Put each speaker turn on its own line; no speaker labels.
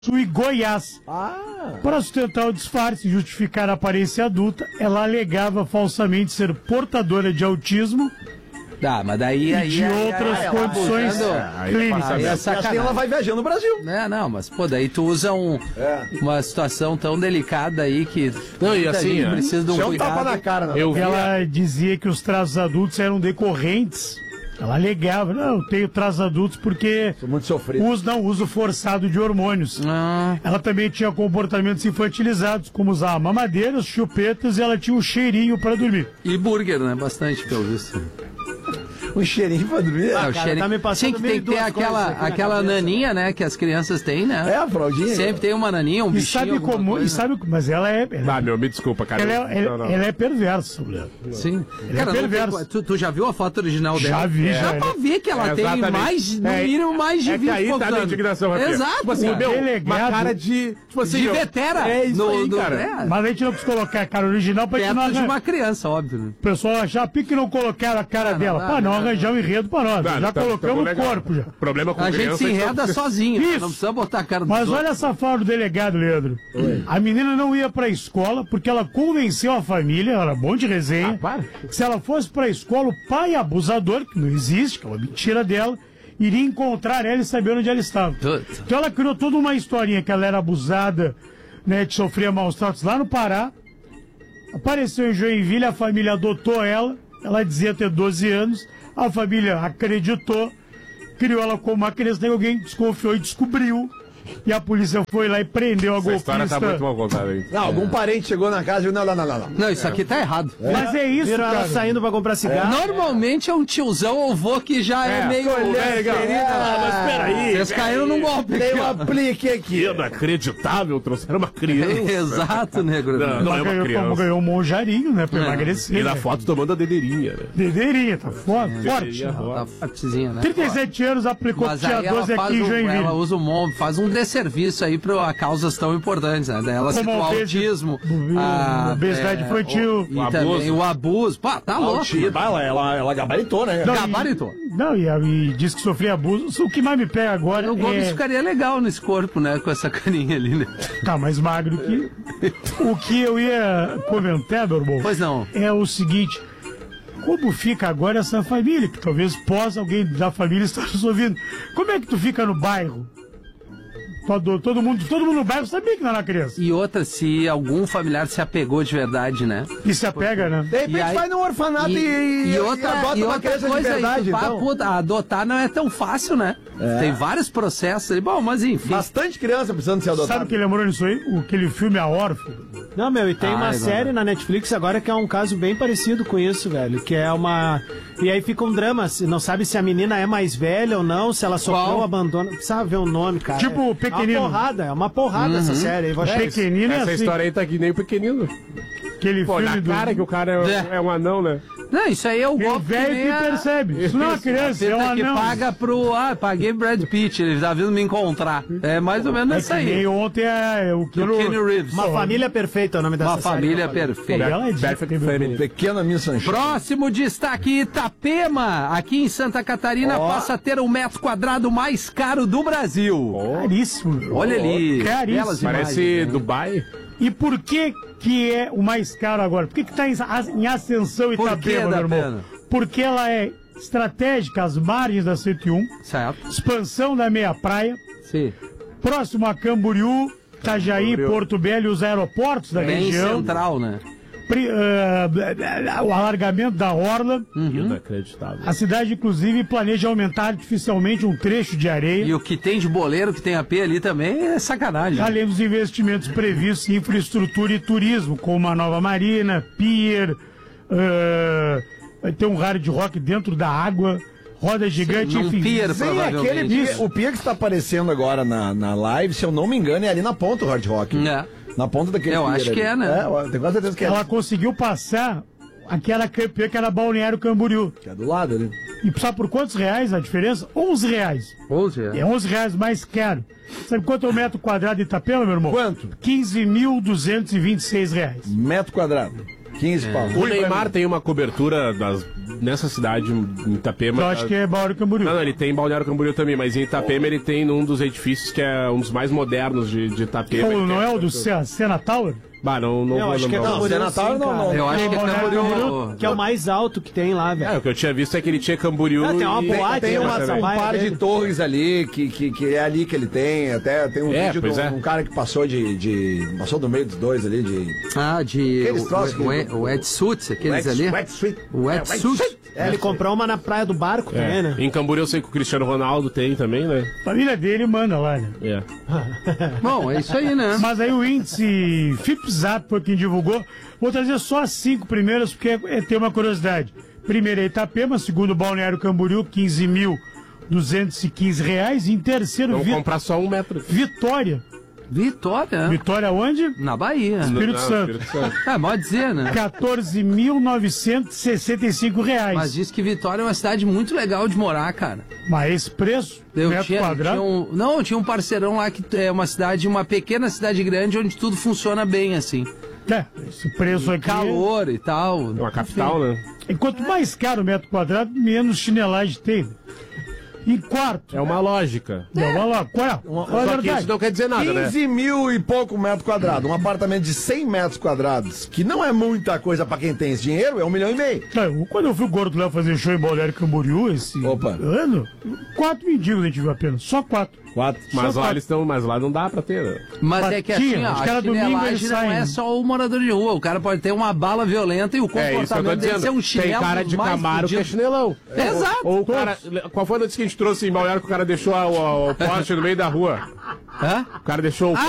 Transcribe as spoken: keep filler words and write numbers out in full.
e Goiás.
Ah.
Para sustentar o disfarce e justificar a aparência adulta, ela alegava falsamente ser portadora de autismo.
Tá, mas daí...
E
aí,
de
aí,
outras
aí,
condições
aí,
clínicas.
Aí é
Assim
sacanagem.
ela vai viajando no Brasil.
É, não, mas pô, daí tu usa um,
É.
uma situação tão delicada aí que
Não, e
muita
assim,
gente
é,
precisa de um
Isso é um
cuidado.
tapa na cara, né?
Eu vi.
Ela dizia que os traços adultos eram decorrentes. Ela alegava, não, eu tenho traços adultos porque
Sou muito sofrido.
uso, não, uso forçado de hormônios.
Ah,
Ela também tinha comportamentos infantilizados, como usar mamadeiras, chupetas, e ela tinha um cheirinho para dormir.
e burger, né? Bastante, pelo visto.
Um cheirinho pra dormir.
É, o
cara,
cheirinho-
tá me passando
Sim, que
mil
tem
e
que ter
duas
aquela,
coisas aqui na
aquela
cabeça.
naninha, né? Que as crianças têm, né?
É, a fraldinha.
Sempre tem uma naninha, um
E
bichinho,
sabe
alguma
como?
coisa.
E sabe, mas ela é. Ela,
Ah, meu, me desculpa, cara.
ela é,
Eu-
ela,
não, não.
ela é perversa, mulher.
Sim.
Ele
Cara,
é
não
perverso.
tem- tu, tu já viu a foto original
Já
dela?
vi, já.
Dá pra ver que ela
É,
tem
exatamente.
mais, no
É,
mínimo, mais de
é que
vinte
aí
e poucos
tá na
anos.
indignação, Rafinha.
Exato.
Tipo assim,
O
meu,
delegado-
uma cara de... Tipo assim,
de
eu-
vetera.
É isso
no,
aí,
no-
cara.
é,
Mas a gente não quis colocar a cara original pra gente não
perto de
arranjar.
uma criança, óbvio. Né?
O pessoal achar pique não colocaram a cara
Não,
dela.
não,
Pra não,
não,
arranjar um enredo pra nós.
Não,
já
tá-
colocamos
tá
o
legal.
corpo já.
O problema com
A gente
criança
se
é que não
enreda
precisa-
sozinho,
Isso.
não precisa botar a cara dos
Mas olha
outros.
essa fala do delegado, Leandro. A menina não ia pra escola porque ela convenceu a família, ela era bom de resenha,
Ah, para.
que se ela fosse pra escola, o pai abusador, que não existe, que é uma mentira dela, iria encontrar ela e saber onde ela estava.
Puta.
Então ela criou toda uma historinha que ela era abusada, né, que sofria maus tratos lá no Pará. Apareceu em Joinville, a família adotou ela, ela dizia ter doze anos, a família acreditou, criou ela como uma criança, daí alguém desconfiou e descobriu, e a polícia foi lá e prendeu a
Essa história
golpista.
tá muito mal contada aí.
Não, algum parente chegou na casa e não, não, não, não, não.
Não, isso aqui tá errado.
Mas é isso,
Viram ela
cara.
saindo pra comprar cigarro?
Normalmente é um tiozão ou vô que já é,
É,
meio...
é legal.
Ah, mas peraí,
Vocês caíram num golpe
Tem
aqui,
um
ó.
aplique aqui.
Inacreditável, trouxeram uma criança.
Exato, negro.
Não, não é
Ela
uma
ganhou, como
criança.
ganhou um monjarinho, né, pra
É.
emagrecer.
E na
né?
foto tomando a dedeirinha, né?
Dedeirinha, tá forte, forte.
Tá fortezinha, né?
trinta e sete anos, aplicou
Mas
tinha
aí ela
doze
faz
aqui em
um,
Joinville.
ela usa um mon- faz um desserviço aí para causas tão importantes, né? Daí ela
Como
cita o
a obesi-
autismo,
o-
a
obesidade infantil.
o- e
O
também
abuso.
o abuso. Pá, tá louco.
Altiva, ela, ela, ela gabaritou, né?
Não,
Gabaritou.
E, não, e, e diz que sofria abuso. O que mais me pega agora
O Gomes
é...
ficaria legal nesse corpo, né? Com essa carinha ali, né?
Tá mais magro que... O que eu ia comentar, meu irmão,
Pois não.
é o seguinte... Como fica agora essa família? Que talvez possa alguém da família estar nos ouvindo. Como é que tu fica no bairro? Todo, todo, mundo, todo mundo no bairro sabia que não era criança.
E outra, se algum familiar se apegou de verdade, né?
E se apega, né?
De repente
E aí-
vai num orfanato e,
E, e outra,
adota
e
uma
outra
criança de
coisa
verdade,
aí, pá,
então.
puta, adotar não é tão fácil, né? Tem vários processos ali. Bom, mas enfim.
Bastante criança precisando ser adotada.
Sabe o que lembrou nisso aí? O, aquele filme A Órfã.
Não, meu, e tem
Ai,
uma
mano.
série na Netflix agora que é um caso bem parecido com isso, velho. Que é uma. E aí fica um drama, se não sabe se a menina é mais velha ou não, se ela sofreu
Qual?
um abandono. Precisa ver o nome, cara.
Tipo
é,
o Pequenino.
É uma porrada, é uma porrada essa série. aí, Vou achar isso.
Pequenino é
Essa
assim.
história aí tá aqui nem o pequenino.
Aquele
Pô,
filme
na
do...
cara que o cara é,
É.
é um anão, né?
Não, isso aí é o
Quem
golpe que
velho
nem
que
a-
percebe. Isso não é uma criança, é um
Feta que
anão.
paga pro... Ah, paguei Brad Pitt, ele tá vindo me encontrar. É mais ou menos
É
isso
que
aí.
nem ontem é o
O
Keanu...
Kenny Reeves.
Uma família perfeita é o nome dessa
Uma
série.
família
que eu falei.
perfeita.
Ela é
Perfect
dica,
Family.
Pequena Miss Sunshine.
Próximo destaque, Itapema. Aqui em Santa Catarina
Ó.
passa a ter o metro quadrado mais caro do Brasil.
Caríssimo.
Olha ali.
Caríssimo.
belas
Parece
imagens, né?
Dubai.
E por que que é o mais caro agora? Por que que tá em, em ascensão
Por que,
Itapema, meu irmão?
Datena?
Porque ela é estratégica às margens da cento e um,
Certo.
expansão da meia praia,
Sim.
próximo a Camboriú, Itajaí, Porto Belo e os aeroportos da
Bem
região.
central, né?
Pri- ah, o alargamento da orla.
Inacreditável.
A cidade, inclusive, planeja aumentar artificialmente um trecho de areia,
E o que tem de boleiro que tem a P ali também é sacanagem.
além dos investimentos previstos em infraestrutura e turismo, como uma nova marina, pier, ah, vai ter um hard rock dentro da água, roda gigante,
Num
enfim.
pier,
Sim, aquele
provavelmente.
pier, o pier que está aparecendo agora na, na live, se eu não me engano, é ali na ponta do Hard Rock.
É.
Na ponta daquele
Eu
pier
acho que
ali.
é, né?
É, eu tenho quase certeza que é.
Ela conseguiu passar aquela campeã que era Balneário Camboriú.
Que é do lado ali.
E sabe por quantos reais a diferença? onze reais.
onze,
É onze reais mais caro. Sabe quanto é o metro quadrado de Itapema, meu irmão?
Quanto?
quinze mil duzentos e vinte e seis reais.
Metro quadrado. quinze pau.
O Neymar tem uma cobertura das nessa cidade, em Itapema...
Eu acho que é Balneário Camboriú.
Não, não, ele tem em Balneário Camboriú também, mas em Itapema ele tem num dos edifícios que é um dos mais modernos de, de Itapema.
Ou
Ele
não
tem-
é o do Sena Sena Tower?
Bah, não, não
Eu
vou
acho que é
lembrar.
Não,
Camboriú,
Natal
sim,
não, não.
cara.
Eu acho que é
Balneário
Camboriú.
Que é o mais alto que tem lá,
É,
velho.
o que eu tinha visto é que ele tinha Camboriú
Ah, tem uma
e...
boate,
Tem
né,
uma,
mas
um
vai
par de
dele.
torres ali, que, que, que é ali que ele tem. Até tem um
É,
vídeo de
pois
um,
é.
um cara que passou de, de. Passou do meio dos dois ali de.
Ah, de.
Aqueles troços
O,
que-
o, o wetsuits, aqueles ali.
Wetsuit.
O wetsuit.
É,
Ele comprou uma na praia do barco também,
É.
né?
Em Camboriú eu sei que o Cristiano Ronaldo tem também, né?
A família dele manda lá, né?
É.
Bom, é isso aí, né?
Mas aí o índice FIPZAP foi quem divulgou. Vou trazer só as cinco primeiras, porque é, tem uma curiosidade. Primeiro é Itapema, segundo Balneário Camboriú, quinze mil duzentos e quinze reais. Em terceiro,
Vamos
Vi-
comprar só um metro.
Vitória.
Vitória.
Vitória onde?
Na Bahia.
Espírito
Não,
Santo.
Espírito Santo.
É, pode dizer, né?
quatorze mil novecentos e sessenta e cinco reais.
Mas diz que Vitória é uma cidade muito legal de morar, cara.
Mas esse preço,
Eu
metro
tinha,
quadrado,
tinha um, não, tinha um parceirão lá que é uma cidade, uma pequena cidade grande onde tudo funciona bem, assim.
é, esse preço aqui...
Calor e tal.
É uma capital, né?
E quanto mais caro o metro quadrado, menos chinelagem tem. Em quarto,
É uma lógica.
não, vamos lá, qual é? Qual é a
Só que
verdade?
isso não quer dizer nada, né?
quinze mil e pouco metros quadrados. Um apartamento de cem metros quadrados, que não é muita coisa pra quem tem esse dinheiro, é um milhão e meio.
Não, quando eu fui o Gordo Léo fazer show em Balneário Camboriú esse
Opa.
ano, quatro mendigos a gente viu apenas, só quatro.
Quatro.
Mas
Só
lá
pra-
eles estão, mas lá não dá pra ter, né?
Mas
Mas
é que
tinha,
assim, ó,
os
a
caras domingo eles
chinelagem não
saem.
é só o morador de rua. O cara pode ter uma bala violenta e o
É isso que eu tô
comportamento dele ser
dizendo.
um chinelo
Tem cara de
mais
Camaro que é
fudido.
chinelão.
Exato.
Ou o cara... Qual foi a notícia que a gente trouxe em Balneário que o cara deixou a- o, o Porsche no meio da rua?
Hã?
O cara deixou o
Ah,